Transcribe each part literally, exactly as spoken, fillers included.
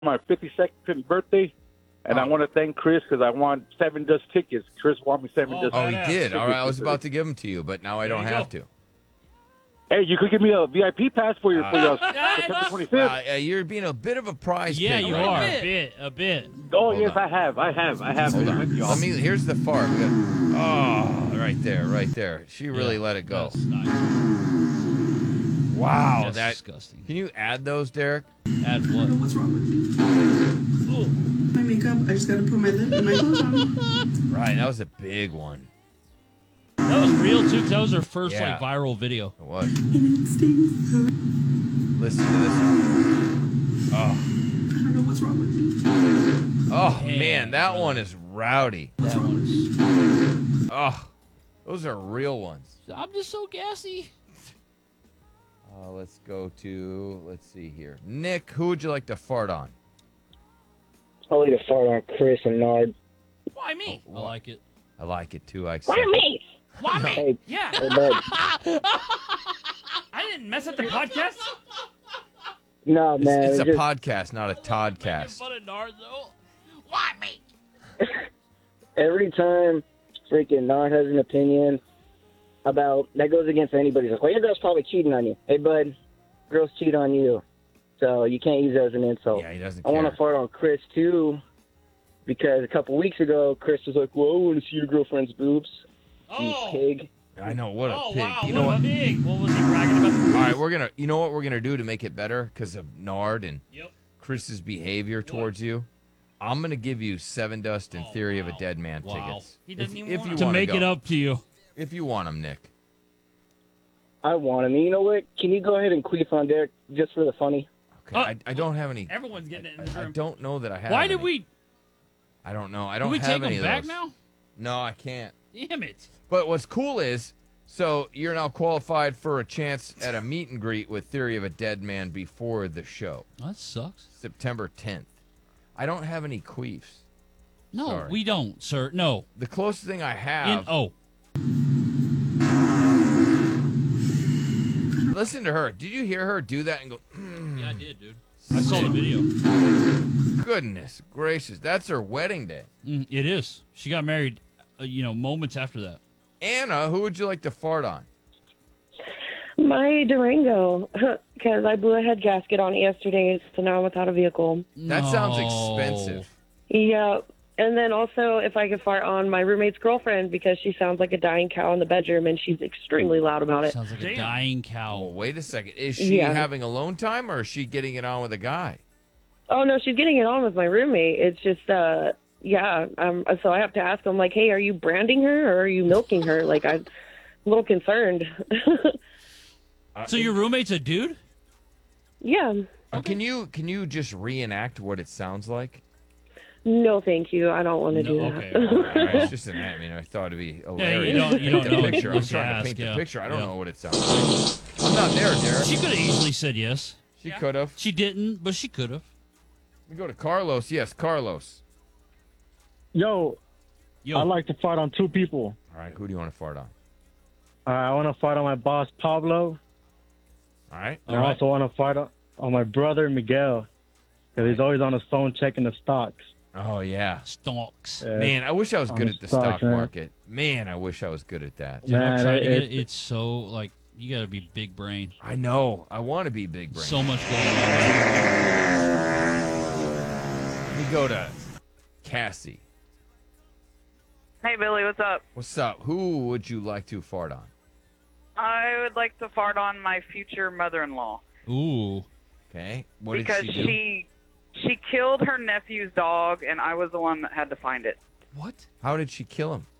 my fifty-second birthday, and Oh. I want to thank Chris because I want seven Dust tickets. Chris wanted me seven Oh, Dust. Oh, he Badass. did. All right, I was about to give them to you, but now I There don't you have go. to. Hey, you could give me a V I P pass for your for your Ah, September enough. twenty-fifth. Uh, uh, you're being a bit of a prize Yeah, pick you right are. now. A bit, a bit. Oh Hold yes, on. I have, I have, I have. Hold been on. with y'all. Let me. Here's the fart. We got, oh, right there, right there. She really Yeah, let it go. That's nice. Wow, That's that. disgusting. Can you add those, Derek? Add what? What's wrong with me? Oh, My makeup. I just gotta put my lip and my clothes on. Right, that was a big one. that was real too. 'Cause that was her first Yeah. like viral video. It was. And it stings. Listen to this. Oh, I don't know what's wrong with me. oh Man, man, that brother. one is rowdy. That one is. Oh, those are real ones. I'm just so gassy. Uh, let's go to. Let's see here. Nick, who would you like to fart on? I'll leave a fart on Chris and Nard. Why me? I like it. I like it too. I accept Why it. me? Why me? Hey, Yeah. hey, bud. I didn't mess up the podcast. No, It's, man. it's a just, podcast, not a Toddcast. Fun of Nard, though. Why me? every time freaking Nard has an opinion about that goes against anybody's like, well, your girl's probably cheating on you. Hey, bud, girls cheat on you. So you can't use that as an insult. Yeah, he doesn't I care. want to fart on Chris, too, because a couple weeks ago, Chris was like, well, I want to see your girlfriend's boobs. You Oh. pig. I know, what a Oh, pig. wow. You know what what? a pig. What was he bragging about? All right, we're gonna. You know what we're gonna do to make it better because of Nard and Yep. Chris's behavior towards you. I'm gonna give you Seven Dust and Oh, Theory of wow. a Dead Man Wow. tickets. He doesn't if, even if want you to wanna make go. it up to you. If you want them, Nick. I want him. You know what? Can you go ahead and queef on Derek just for the funny? Okay. Uh, I, I don't have any. Everyone's getting it in the I, I room. don't know that I have. Why did any. we? I don't know. I Can don't we have take any them of back those. now? No, I can't. Damn it. But what's cool is, so you're now qualified for a chance at a meet and greet with Theory of a Dead Man before the show, That sucks. September tenth. I don't have any queefs. No, Sorry. we don't, sir. No. The closest thing I In, have. oh, Listen to her. Did you hear her do that and go? yeah, I did, dude. I saw the video. Goodness gracious, that's her wedding day. Mm, it is. She got married, uh, you know, moments after that. Anna, who would you like to fart on? My Durango, because I blew a head gasket on it yesterday, so now I'm without a vehicle. That sounds No. expensive. Yeah, and then also if I could fart on my roommate's girlfriend because she sounds like a dying cow in the bedroom and she's extremely loud about it. Sounds like a Damn. dying Oh, cow. wait a second. Is she Yeah. having alone time or is she getting it on with a guy? Oh no, she's getting it on with my roommate. It's just, uh, yeah. Um, so I have to ask him like, hey, are you branding her or are you milking her? Like I'm a little concerned. Uh, So your roommate's a dude? Yeah. uh, Can you can you just reenact what it sounds like? No, thank you. I don't want to No, do that. okay. All right, it's just an. I mean, I thought it'd be hilarious. don't- you Paint don't the know. picture. I'm Let's trying to ask, paint yeah. the picture. I don't Yeah. know what it sounds like. I'm not there, Derek. She could have easily said yes. She could have. She didn't, but she could have. We go to Carlos. Yes, Carlos. Yo, Yo, I like to fight on two people. All right, who do you want to fart on? Uh, I want to fight on my boss, Pablo. All right. And All I right. also want to fight on, on my brother, Miguel, because he's always on his phone checking the stocks. Oh yeah. stonks. Uh, Man, I wish I was on good the at the stock, stock man. market. Man, I wish I was good at that. Dude, I'm Man, trying to it- get it. It's so, like, you got to be big brain. I know. I want to be big brain. So much going on. Let me go to Cassie. Hey, Billy, what's up? What's up? Who would you like to fart on? I would like to fart on my future mother-in-law Ooh. Okay. What because did she do? she she killed her nephew's dog, and I was the one that had to find it. What? How did she kill him?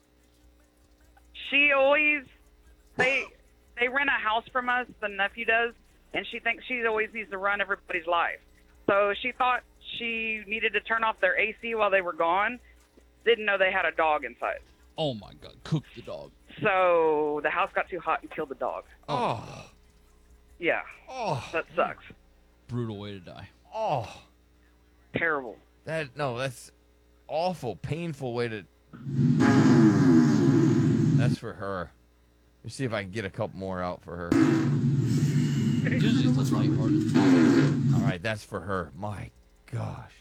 She always they they rent a house from us, the nephew does, and she thinks she always needs to run everybody's life. So she thought she needed to turn off their A C while they were gone. Didn't know they had a dog inside. Oh, my God. Cook the dog. So the house got too hot and killed the dog. Oh. Yeah, Oh. that sucks. Brutal way to die. Oh. Terrible. That no, that's awful, painful way to. That's for her. Let me see if I can get a couple more out for her. Usually it's lighthearted. All right, that's for her. My gosh.